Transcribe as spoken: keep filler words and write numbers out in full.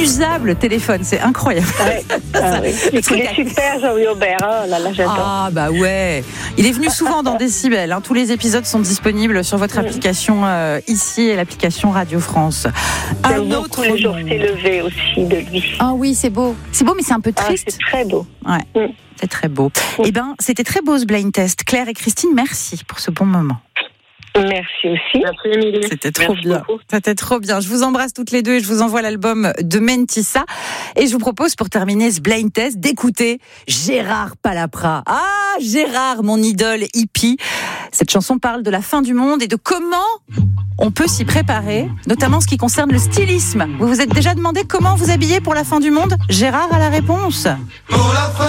inusable téléphone, c'est incroyable. Ouais. Ah, oui. Il est super, Jean-Louis Aubert. Oh là là, j'adore. Ah bah ouais. Il est venu souvent dans Décibel. Hein. Tous les épisodes sont disponibles sur votre application euh, ici et l'application Radio France. J'aime beaucoup Le jour s'est levé aussi de lui. Ah oui, c'est beau. C'est beau, mais c'est un peu triste. Ah, c'est très beau. Ouais. Mm. C'est très beau. Mm. Eh ben, c'était très beau ce blind test. Claire et Christine, merci pour ce bon moment. Merci aussi. Merci Émilie. C'était trop Merci bien. beaucoup. C'était trop bien. Je vous embrasse toutes les deux et je vous envoie l'album de Mentissa. Et je vous propose pour terminer ce blind test d'écouter Gérard Palapra. Ah, Gérard, mon idole hippie. Cette chanson parle de la fin du monde et de comment on peut s'y préparer, notamment en ce qui concerne le stylisme. Vous vous êtes déjà demandé comment vous habiller pour la fin du monde ? Gérard a la réponse. Pour la fin